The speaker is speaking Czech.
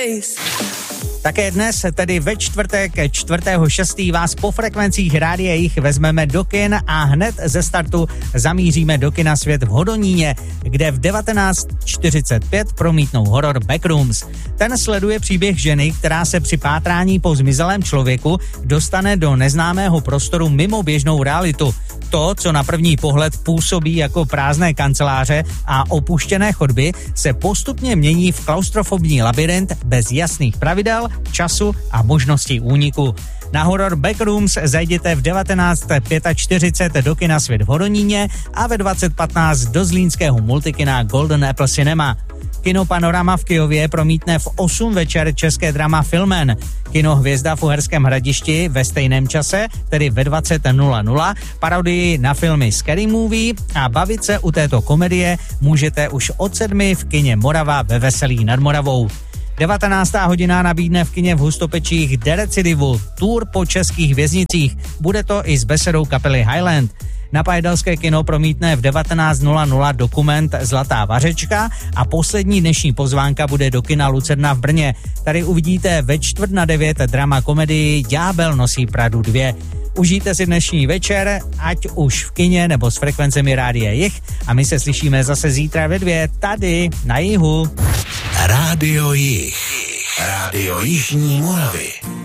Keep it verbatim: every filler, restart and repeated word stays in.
Také dnes, tedy ve čtvrtek čtvrtého šestého vás po frekvencích Rádia Jich vezmeme do kin a hned ze startu zamíříme do kina Svět v Hodoníně, kde v devatenáct čtyřicet pět promítnou horor Backrooms. Ten sleduje příběh ženy, která se při pátrání po zmizelém člověku dostane do neznámého prostoru mimo běžnou realitu. To, co na první pohled působí jako prázdné kanceláře a opuštěné chodby, se postupně mění v klaustrofobní labyrint bez jasných pravidel, času a možností úniku. Na horor Backrooms zajděte v devatenáct čtyřicet pět do kina Svět v Hodoníně a ve dvacet patnáct do zlínského multikina Golden Apple Cinema. Kino Panorama v Kyjově promítne v osm večer české drama Filmen. Kino Hvězda v Uherském Hradišti ve stejném čase, tedy ve dvacet nula nula, parodii na filmy Scary Movie a bavit se u této komedie můžete už od sedmi v kině Morava ve Veselí nad Moravou. devatenáctá hodina nabídne v kině v Hustopečích Derecidivu, tour po českých věznicích. Bude to i s besedou kapely Highland. Na Pajdelské kino promítne v devatenáct nula nula dokument Zlatá vařečka a poslední dnešní pozvánka bude do kina Lucerna v Brně. Tady uvidíte ve čtvrt na devět drama komedii Ďábel nosí Pradu dva. Užijte si dnešní večer, ať už v kině nebo s frekvencemi Rádia Jich, a my se slyšíme zase zítra ve dvě tady na Jihu. Rádio Jich. Rádio Jižní Moravy.